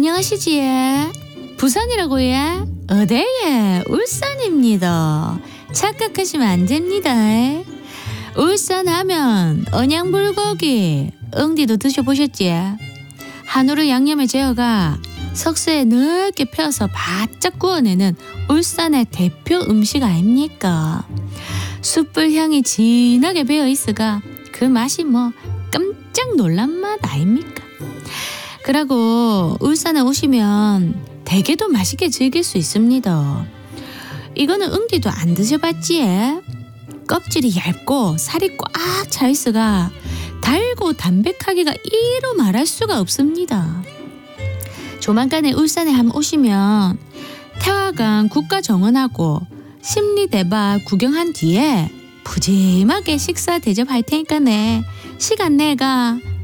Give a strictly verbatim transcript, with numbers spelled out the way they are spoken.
안녕하시지? 부산이라고 예? 어데예? 울산입니다. 착각하시면 안 됩니다. 울산 하면 언양불고기, 응디도 드셔보셨지? 한우를 양념에 재어가 석쇠에 넓게 펴서 바짝 구워내는 울산의 대표 음식 아닙니까? 숯불 향이 진하게 배어있어가 그 맛이 뭐 깜짝 놀란 맛 아닙니까? 그러고 울산에 오시면 대게도 맛있게 즐길 수 있습니다. 이거는 응디도 안 드셔봤지? 껍질이 얇고 살이 꽉 차있어가 달고 담백하기가 이루 말할 수가 없습니다. 조만간에 울산에 한번 오시면 태화강 국가정원하고 심리대박 구경한 뒤에 푸짐하게 식사 대접할 테니까네 시간 내가